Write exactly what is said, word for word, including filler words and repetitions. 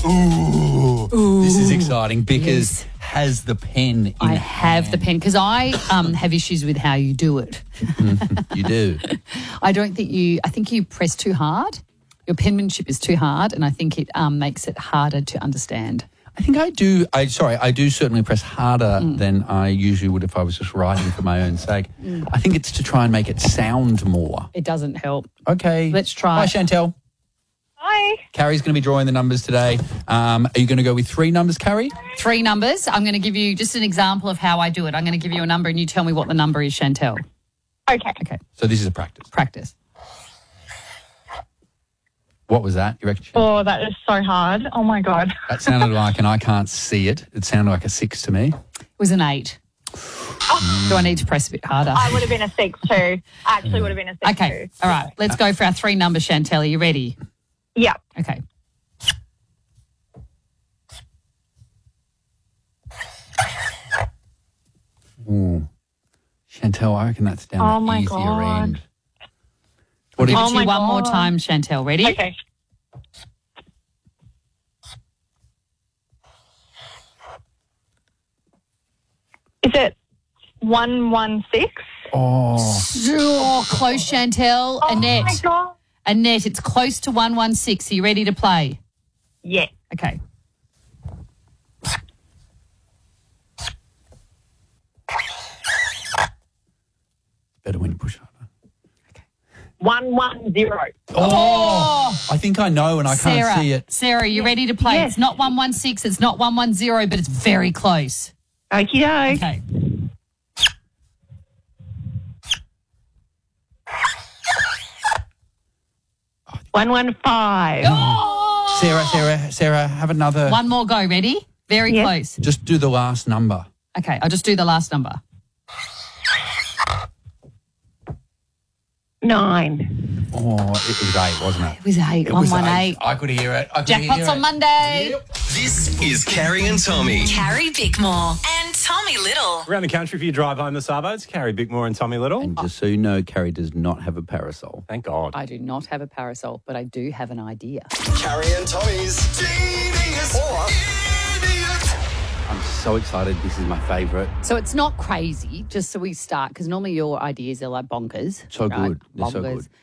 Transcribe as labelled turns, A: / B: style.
A: Ooh,
B: Ooh.
A: This is exciting because
B: Yes.
A: has the pen in
B: I have
A: hand.
B: the pen because I um, have issues with how you do it.
A: You do.
B: I don't think you, I think you press too hard. Your penmanship is too hard and I think it um, makes it harder to understand.
A: I think I do. I sorry, I do certainly press harder
B: Mm.
A: than I usually would if I was just writing for my own sake.
B: Mm.
A: I think it's to try and make it sound more.
B: It doesn't help.
A: Okay.
B: Let's try.
A: Hi, Chantel.
C: Hi.
A: Carrie's going to be drawing the numbers today. Um, are you going to go with three numbers, Carrie?
B: Three numbers. I'm going to give you just an example of how I do it. I'm going to give you a number and you tell me what the number is, Chantel.
C: Okay.
B: Okay.
A: So this is a practice.
B: Practice.
A: What was that? You reckon?
C: Oh, that is so hard. Oh, my God.
A: That sounded like, and I can't see it. It sounded like a six to me.
B: It was an eight. Do I need to press a bit harder?
C: I would have been a six too. I actually would have been a six
B: Okay.
C: too.
B: All right. Let's go for our three numbers, Chantel. Are you ready?
C: Yeah.
B: Okay.
A: Ooh. Chantel, I reckon that's down
C: Oh,
A: the
C: my
A: easier
C: God.
A: end. What
B: Give
A: do
B: it
A: you,
B: to
C: Oh
B: you
C: my
B: one more
C: God.
B: time, Chantel. Ready?
C: Okay. Is it one one six?
A: oh,
B: Oh, close, Chantel.
C: Oh,
B: Annette.
C: my God.
B: Annette, it's close to one one six. Are you ready to play?
C: Yeah.
B: Okay.
A: better when you push harder.
C: one one zero.
A: Oh, I think I know and I
B: Sarah,
A: can't see it.
B: Sarah, you ready to play?
C: Yes.
B: It's not one one six, it's not one one zero, but it's very close.
C: Okie doke.
B: Okay.
C: one one five.
B: Oh!
A: Sarah, Sarah, Sarah, have another.
B: One more go. Ready? Very
C: Yes.
B: close.
A: Just do the last number.
B: Okay, I'll just do the last number.
C: Nine.
A: Oh, it was eight, wasn't it?
B: It was eight.
A: It
B: one
A: was
B: one eight.
A: I could hear it. I could hear
B: Jackpots
A: it.
B: on Monday.
A: Yep.
D: This is Carrie and Tommy.
E: Carrie Bickmore and Tommy Little.
F: Around the country for you drive home this Arvo, it's Carrie Bickmore and Tommy Little.
A: And just so you know, Carrie does not have a parasol.
F: Thank God.
B: I do not have a parasol, but I do have an idea.
D: Carrie and Tommy's Genius or Idiot.
A: I'm so excited. This is my favourite.
B: So it's not crazy, just so we start, because normally your ideas are like bonkers.
A: So
B: right?
A: good. They're so
B: Bonkers.
A: good.